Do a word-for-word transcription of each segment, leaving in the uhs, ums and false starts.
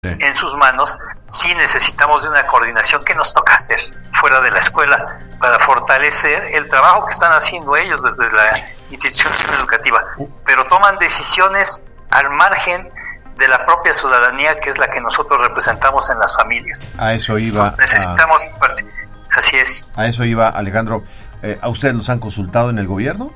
sí. en sus manos, sí necesitamos de una coordinación que nos toca hacer fuera de la escuela para fortalecer el trabajo que están haciendo ellos desde la institución educativa, pero toman decisiones al margen de la propia ciudadanía, que es la que nosotros representamos en las familias. A eso iba. Entonces, necesitamos, a... así es. A eso iba, Alejandro. Eh, ¿A ustedes los han consultado en el gobierno?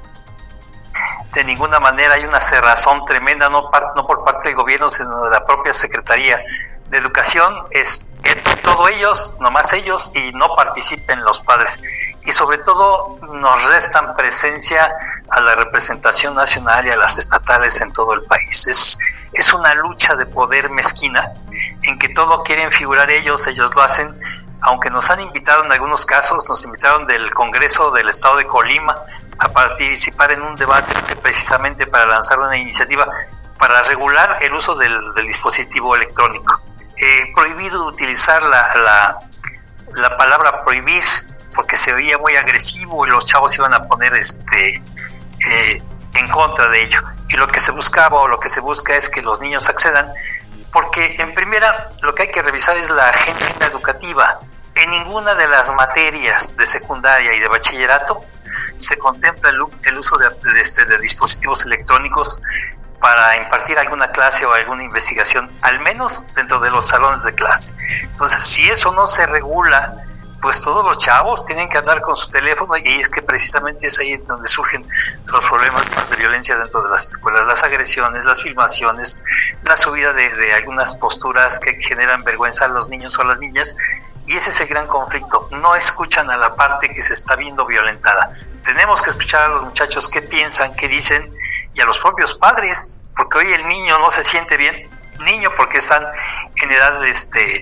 De ninguna manera. Hay una cerrazón tremenda, no, par, no por parte del gobierno, sino de la propia Secretaría de Educación. Es que todo ellos, nomás ellos, y no participen los padres. Y sobre todo nos restan presencia a la representación nacional y a las estatales en todo el país. Es, es una lucha de poder mezquina en que todo quieren figurar ellos, ellos lo hacen, aunque nos han invitado en algunos casos, nos invitaron del Congreso del Estado de Colima a participar en un debate precisamente para lanzar una iniciativa para regular el uso del, del dispositivo electrónico. Eh, prohibido utilizar la, la, la palabra prohibir, porque se veía muy agresivo y los chavos iban a poner este eh, en contra de ello. Y lo que se buscaba o lo que se busca es que los niños accedan, porque en primera lo que hay que revisar es la agenda educativa. En ninguna de las materias de secundaria y de bachillerato se contempla el, el uso de, de, este, de dispositivos electrónicos para impartir alguna clase o alguna investigación, al menos dentro de los salones de clase. Entonces, si eso no se regula, pues todos los chavos tienen que andar con su teléfono, y es que precisamente es ahí donde surgen los problemas más de violencia dentro de las escuelas, las agresiones, las filmaciones, la subida de, de algunas posturas que generan vergüenza a los niños o a las niñas, y ese es el gran conflicto. No escuchan a la parte que se está viendo violentada. Tenemos que escuchar a los muchachos qué piensan, qué dicen, y a los propios padres, porque hoy el niño no se siente bien, niño porque están en edad de este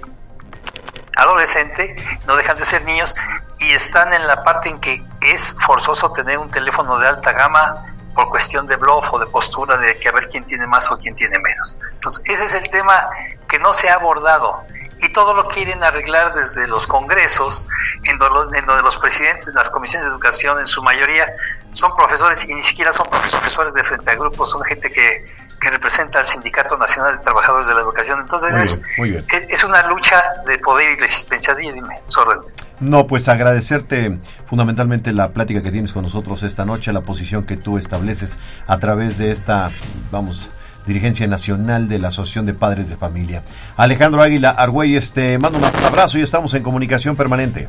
adolescente, no dejan de ser niños, y están en la parte en que es forzoso tener un teléfono de alta gama por cuestión de bluff o de postura, de que a ver quién tiene más o quién tiene menos. Entonces ese es el tema que no se ha abordado, y todo lo quieren arreglar desde los congresos, en donde, en donde los presidentes de las comisiones de educación en su mayoría son profesores, y ni siquiera son profesores de frente a grupos, son gente que, que representa al Sindicato Nacional de Trabajadores de la Educación. Entonces muy es, bien, muy bien. es una lucha de poder y resistencia. Dime, sus órdenes. No, pues agradecerte fundamentalmente la plática que tienes con nosotros esta noche, la posición que tú estableces a través de esta, vamos, dirigencia nacional de la Asociación de Padres de Familia. Alejandro Águila Argüelles, te mando un abrazo y estamos en comunicación permanente.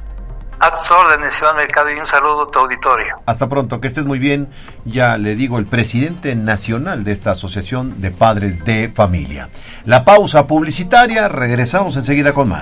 A tus órdenes, Iván Mercado, y un saludo a tu auditorio. Hasta pronto, que estés muy bien. Ya le digo, el presidente nacional de esta Asociación de Padres de Familia. La pausa publicitaria, regresamos enseguida con más.